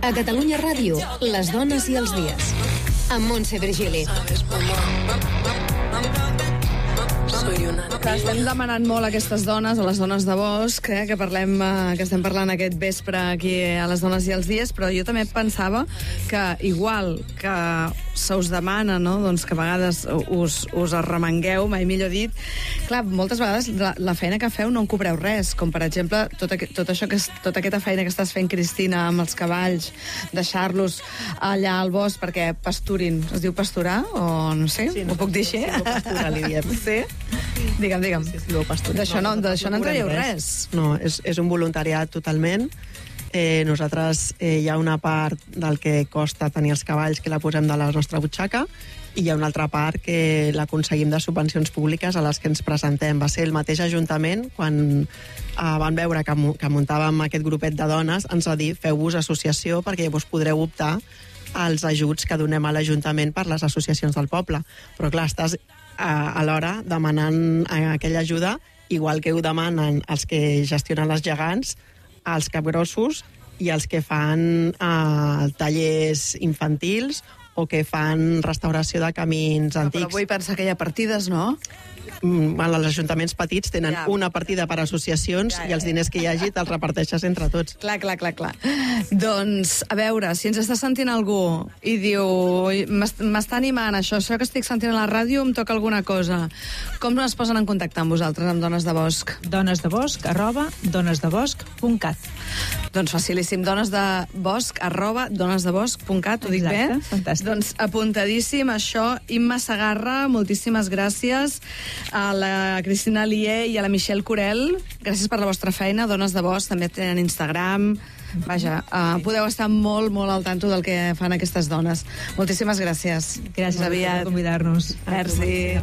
A Catalunya Ràdio, les dones i els dies. Amb Montse Virgili. Que estem demanant molt a aquestes dones, a les dones de Bosch, que estem parlant aquest vespre aquí a les dones i els dies, però jo també pensava que igual que se us demana, no? Doncs que a vegades us arremangueu, mai millor dit. Clar, moltes vegades la feina que feu no en cobreu res, com per exemple tota aquesta feina que estàs fent, Cristina, amb els cavalls, deixar-los allà al bosc perquè pasturin. Es diu pasturar? O no sé, sí, ho puc dir així? Pasturar, li diem. Sí? Digue'm. Sí, D'això no en traieu res. No, és un voluntariat totalment. Nosaltres hi ha una part del que costa tenir els cavalls que la posem de la nostra butxaca i hi ha una altra part que l'aconseguim de subvencions públiques a les que ens presentem. Va ser el mateix Ajuntament, quan van veure que muntàvem aquest grupet de dones, ens va dir, feu-vos associació perquè llavors podreu optar als ajuts que donem a l'Ajuntament per les associacions del poble. Però clar, estàs alhora demanant aquella ajuda, igual que ho demanen els que gestionen les gegants, els capgrossos i els que fan tallers infantils o que fan restauració de camins antics. Però vull pensar que hi ha partides, no? Els ajuntaments petits tenen una partida per associacions i els diners que hi hagi te'ls reparteixes entre tots. Clar. Doncs, a veure, si ens està sentint algú i diu, m'està animant això que estic sentint a la ràdio, em toca alguna cosa. Com es posen en contacte amb vosaltres, amb Dones de Bosch? donesdebosch@donesdebosch.cat. Doncs facilíssim, donesdebosch@donesdebosch.cat, ho dic bé? Fantàstic. Doncs apuntadíssim això. Imma Segarra, moltíssimes gràcies. A la Cristina Lié i a la Michelle Corel, gràcies per la vostra feina. Dones de Bosch també tenen Instagram. Vaja, podeu estar molt al tanto del que fan aquestes dones. Moltíssimes gràcies. Gràcies aviat. per convidar-nos. Merci.